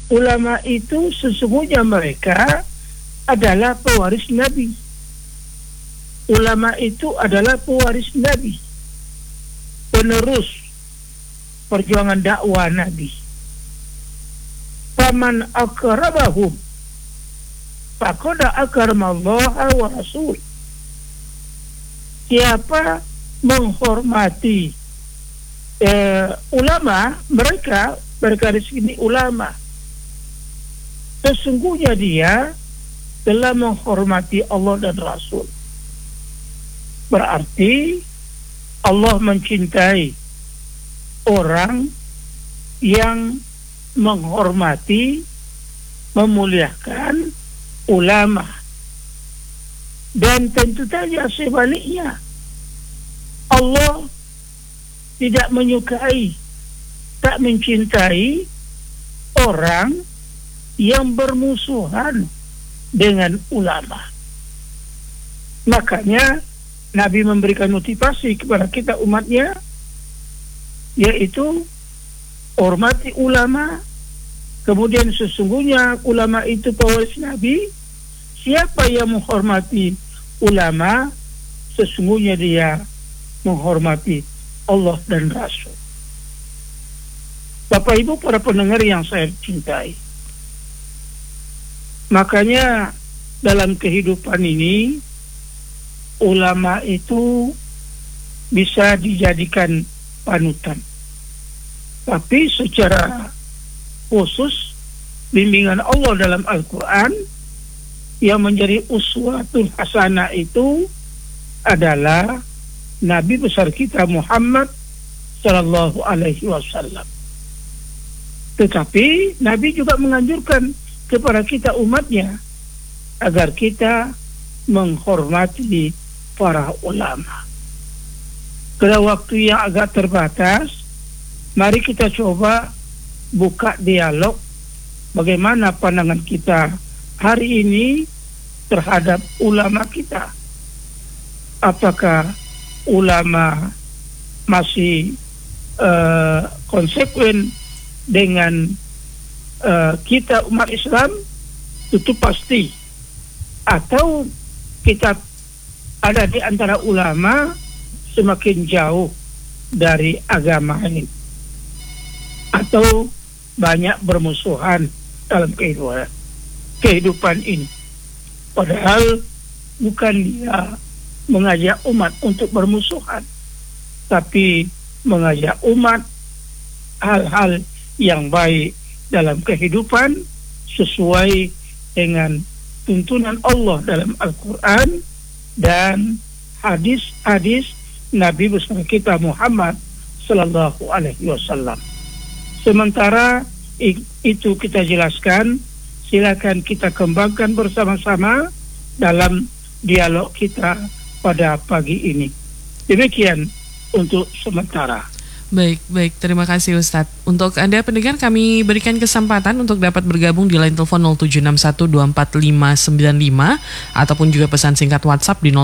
ulama itu sesungguhnya mereka adalah pewaris Nabi. Ulama itu adalah pewaris Nabi, penerus perjuangan dakwah Nabi. Faman akramahum faqad akramallaha wa rasul. Siapa menghormati ulama, mereka di sini ulama, sesungguhnya dia telah menghormati Allah dan Rasul. Berarti Allah mencintai orang yang menghormati, memuliakan ulama. Dan tentu saja sebaliknya, Allah tidak menyukai, tak mencintai orang yang bermusuhan dengan ulama. Makanya Nabi memberikan motivasi kepada kita umatnya, yaitu hormati ulama. Kemudian sesungguhnya ulama itu pewaris Nabi. Siapa yang menghormati ulama, sesungguhnya dia menghormati Allah dan Rasul. Bapak Ibu para pendengar yang saya cintai, makanya dalam kehidupan ini ulama itu bisa dijadikan panutan. Tapi secara khusus bimbingan Allah dalam Al-Quran yang menjadi uswatun hasanah itu adalah Nabi besar kita Muhammad sallallahu alaihi wasallam. Tetapi Nabi juga menganjurkan kepada kita umatnya agar kita menghormati para ulama. Pada waktu yang agak terbatas, mari kita coba buka dialog bagaimana pandangan kita hari ini terhadap ulama kita. Apakah ulama masih konsekuen dengan kita umat Islam? Itu pasti. Atau kita ada di antara ulama semakin jauh dari agama ini, atau banyak bermusuhan dalam kehidupan ini. Padahal bukan dia mengajak umat untuk bermusuhan, tapi mengajak umat hal-hal yang baik dalam kehidupan sesuai dengan tuntunan Allah dalam Al-Quran dan hadis-hadis Nabi besar kita Muhammad sallallahu alaihi wasallam. Sementara itu kita jelaskan, silakan kita kembangkan bersama-sama dalam dialog kita pada pagi ini. Demikian untuk sementara. Baik, terima kasih Ustadz. Untuk Anda pendengar, kami berikan kesempatan untuk dapat bergabung di line telepon 0761245595 ataupun juga pesan singkat WhatsApp di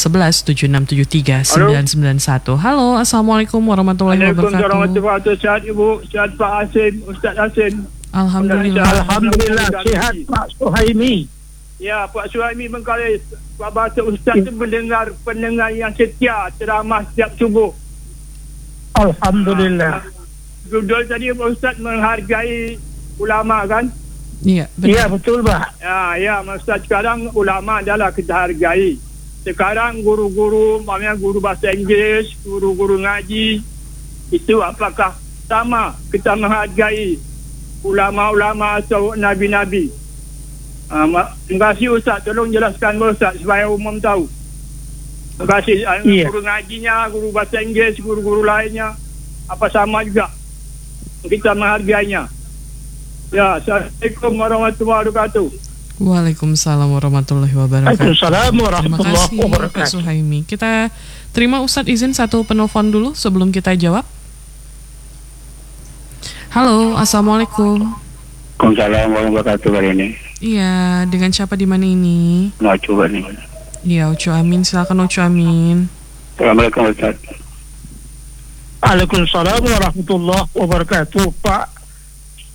081176739991. Halo, Assalamualaikum warahmatullahi wabarakatuh. Waalaikumsalam warahmatullahi wabarakatuh. Sehat Ibu, sehat Pak Hasim, Ustaz Hasim. Alhamdulillah sehat Pak Suhaimi. Ya, Pak Suhaimi Bengkalis. Pak Bahasa Ustaz itu pendengar yang setia ceramah setiap subuh. Alhamdulillah. Judul tadi Pak Ustaz menghargai ulama kan? Iya, betul Pak. Ya, Ustaz, sekarang ulama adalah kita hargai. Sekarang guru-guru, maknanya guru bahasa Inggeris, guru-guru ngaji, itu apakah sama kita menghargai ulama-ulama atau nabi-nabi? Terima kasih Ustaz, tolong jelaskan Ustaz supaya umum tahu. Terima kasih. Guru ngajinya, guru bahasa Inggeris, guru-guru lainnya, apa sama juga kita menghargainya? Ya, Assalamualaikum warahmatullahi wabarakatuh. Waalaikumsalam warahmatullahi wabarakatuh. Waalaikumsalam warahmatullahi wabarakatuh. Pak Suhaimi. Kita terima Ustadz izin satu penelpon dulu sebelum kita jawab. Halo, Assalamualaikum. Waalaikumsalam warahmatullahi wabarakatuh hari ini. Iya, dengan siapa di mana ini? Nah, coba nih. Iya, Ucu Amin. Silakan Ucu Amin. Assalamualaikum Ustaz. Waalaikumsalam warahmatullahi wabarakatuh. Pak